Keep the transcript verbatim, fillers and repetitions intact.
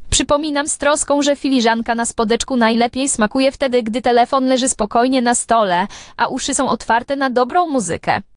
Przypominam z troską, że filiżanka na spodeczku najlepiej smakuje wtedy, gdy telefon leży spokojnie na stole, a uszy są otwarte na dobrą muzykę.